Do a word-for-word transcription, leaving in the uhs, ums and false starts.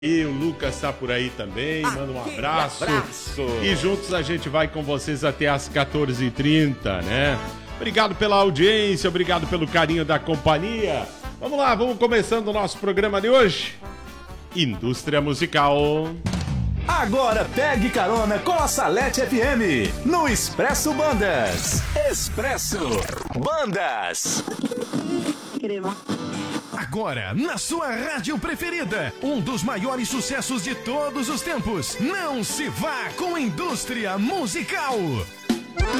E o Lucas tá por aí também, manda um abraço. abraço. E juntos a gente vai com vocês até às quatorze e trinta, né? Obrigado pela audiência, obrigado pelo carinho da companhia. Vamos lá, vamos começando o nosso programa de hoje. Indústria Musical. Agora pegue carona com a Salete F M no Expresso Bandas. Expresso Bandas. Agora, na sua rádio preferida, um dos maiores sucessos de todos os tempos. Não se vá com Indústria Musical.